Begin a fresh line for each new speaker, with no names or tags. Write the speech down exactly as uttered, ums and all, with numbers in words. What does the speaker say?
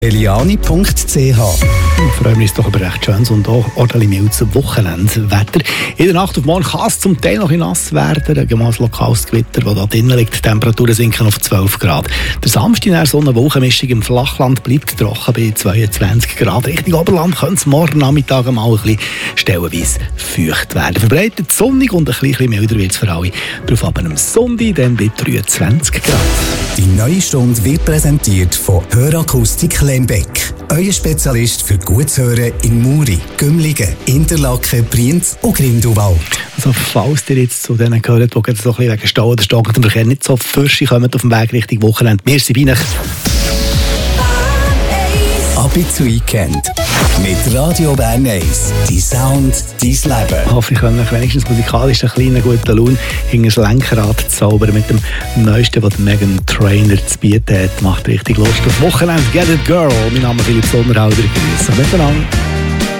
eliani punkt c h.
Freuen wir uns doch über recht schönes und auch ordentlich mildes Wochenendwetter. In der Nacht auf morgen kann es zum Teil noch nass werden. Ein gemals lokales Gewitter, das da drinnen liegt. Die Temperaturen sinken auf zwölf Grad. Der Samstag in so einer Wolkenmischung im Flachland bleibt trocken bei zweiundzwanzig Grad. Richtung Oberland könnte es morgen Nachmittag mal ein bisschen stellenweise feucht werden. Verbreitet sonnig und ein bisschen milder wird es für alle. Darauf aber am Sonntag dann bei dreiundzwanzig Grad.
Die neue Stunde wird präsentiert von Hörakustik Lembeck. Euer Spezialist für gutes Hören in Muri, Gümligen, Interlaken, Brienz und Grindelwald.
Also falls ihr jetzt zu denen gehört, die so ein bisschen wegen Stau oder stockendem Verkehr nicht so Fürsche kommen auf dem Weg Richtung Wochenende, wir sind bei euch.
Ab ins Weekend mit Radio Bern eins. Die Sound, dein Leben.
Ich hoffe, ich kann euch wenigstens musikalisch einen kleinen guten Lohn hinter das Lenkrad zaubern mit dem Neuesten, was Meghan Trainor zu bieten hat. Macht richtig Lust auf Wochenende. Get it, girl. Mein Name ist Philipp Sommerhalder. Grüße miteinander.